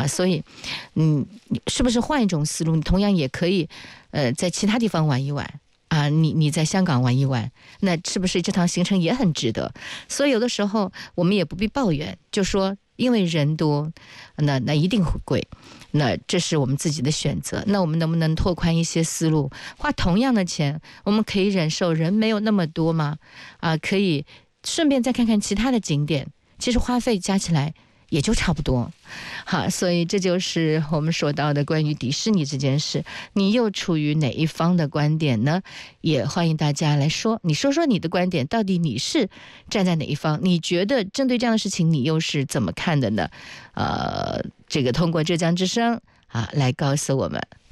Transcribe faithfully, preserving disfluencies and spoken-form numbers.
啊，所以嗯，是不是换一种思路，你同样也可以呃在其他地方玩一玩啊，你你在香港玩一玩，那是不是这趟行程也很值得？所以有的时候我们也不必抱怨，就说因为人多，那那一定会贵，那这是我们自己的选择。那我们能不能拓宽一些思路，花同样的钱，我们可以忍受人没有那么多吗？啊，可以顺便再看看其他的景点，其实花费加起来也就差不多。好，所以这就是我们说到的关于迪士尼这件事，你又处于哪一方的观点呢？也欢迎大家来说，你说说你的观点，到底你是站在哪一方？你觉得针对这样的事情，你又是怎么看的呢？呃，这个通过浙江之声啊来告诉我们。